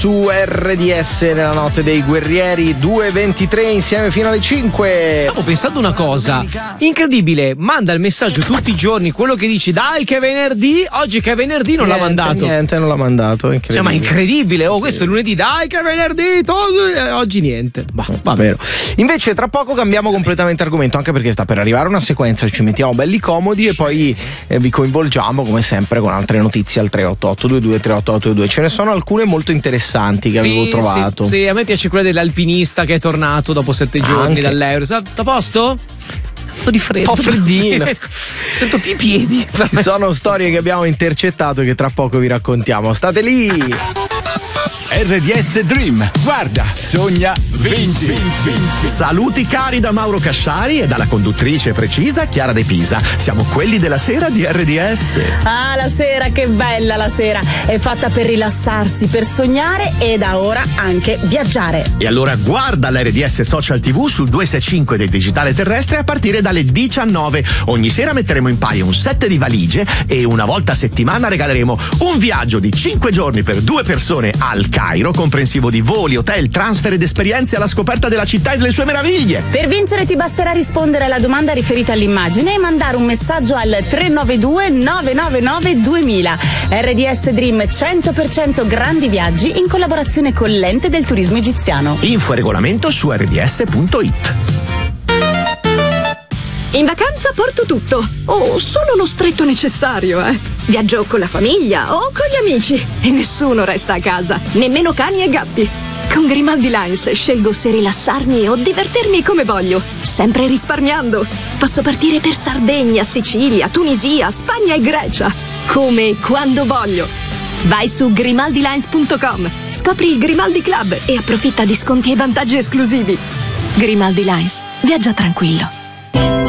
Su RDS nella notte dei guerrieri, 2:23 insieme fino alle 5. Stavo pensando una cosa incredibile, manda il messaggio tutti i giorni, quello che dici dai che è venerdì, oggi che è venerdì non l'ha mandato. Niente, non l'ha mandato, incredibile. Cioè, ma incredibile, questo è lunedì, dai che è venerdì, oggi niente. Vero. Invece tra poco cambiamo completamente argomento, anche perché sta per arrivare una sequenza, ci mettiamo belli comodi e poi vi coinvolgiamo come sempre con altre notizie al 388-223822. Ce ne sono alcune molto interessanti che avevo trovato. Sì, a me piace quella dell'alpinista che è tornato dopo 7 giorni dall'Euro. A posto? Sto di freddo. Un po' freddino. Sento i piedi. Ci sono storie che abbiamo intercettato che tra poco vi raccontiamo. State lì. RDS Dream. Guarda, sogna, vinci. Saluti cari da Mauro Casciari e dalla conduttrice precisa Chiara De Pisa. Siamo quelli della sera di RDS. Ah, la sera, che bella la sera. È fatta per rilassarsi, per sognare e da ora anche viaggiare. E allora guarda l'RDS Social TV sul 265 del digitale terrestre a partire dalle 19. Ogni sera metteremo in paio un set di valigie e una volta a settimana regaleremo un viaggio di 5 giorni per 2 persone al Cairo, comprensivo di voli, hotel, transfer ed esperienze alla scoperta della città e delle sue meraviglie. Per vincere ti basterà rispondere alla domanda riferita all'immagine e mandare un messaggio al 392 999 2000. RDS Dream 100% grandi viaggi in collaborazione con l'Ente del Turismo Egiziano. Info e regolamento su rds.it. In vacanza porto tutto, o solo lo stretto necessario, Viaggio con la famiglia o con gli amici e nessuno resta a casa, nemmeno cani e gatti. Con Grimaldi Lines scelgo se rilassarmi o divertirmi come voglio, sempre risparmiando. Posso partire per Sardegna, Sicilia, Tunisia, Spagna e Grecia, come e quando voglio. Vai su grimaldilines.com, scopri il Grimaldi Club e approfitta di sconti e vantaggi esclusivi. Grimaldi Lines, viaggia tranquillo.